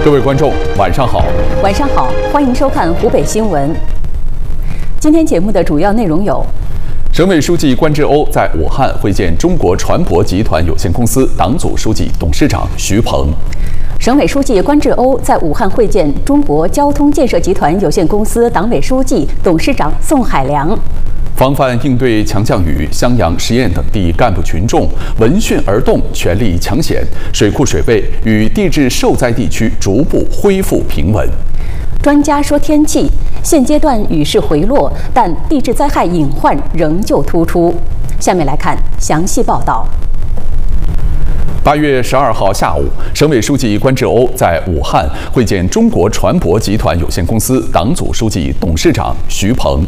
各位观众，晚上好。 晚上好，欢迎收看湖北新闻。今天节目的主要内容有： 省委书记关志欧在武汉会见中国船舶集团有限公司党组书记、董事长徐鹏； 省委书记关志欧在武汉会见中国交通建设集团有限公司党委书记、董事长宋海良。 防范应对强降雨，襄阳、十堰等地干部群众闻讯而动，全力抢险，水库水位与地质受灾地区逐步恢复平稳。 专家说天气，现阶段雨势回落，但地质灾害隐患仍旧突出。下面来看详细报道。 8月12号下午，省委书记关志欧在武汉会见中国船舶集团有限公司党组书记、董事长徐鹏。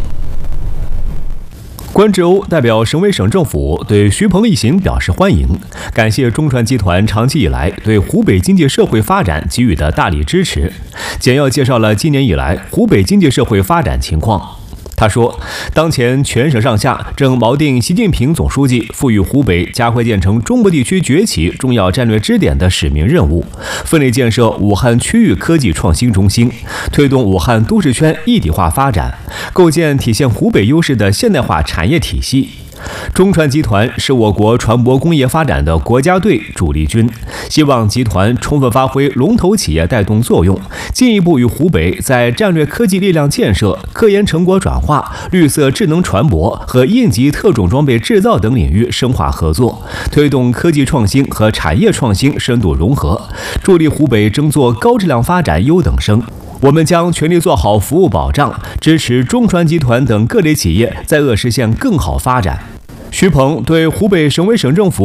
关志欧代表省委省政府对徐鹏一行表示欢迎，感谢中船集团长期以来对湖北经济社会发展给予的大力支持，简要介绍了今年以来湖北经济社会发展情况。他说，当前全省上下正锚定习近平总书记赋予湖北加快建成中部地区崛起重要战略支点的使命任务，奋力建设武汉区域科技创新中心，推动武汉都市圈一体化发展，构建体现湖北优势的现代化产业体系。中船集团是我国船舶工业发展的国家队主力军，希望集团充分发挥龙头企业带动作用，进一步与湖北在战略科技力量建设、科研成果转化、绿色智能船舶和应急特种装备制造等领域深化合作，推动科技创新和产业创新深度融合，助力湖北争做高质量发展优等生。我们将全力做好服务保障，支持中船集团等各类企业在鄂实现更好发展。徐鹏对湖北省委省政府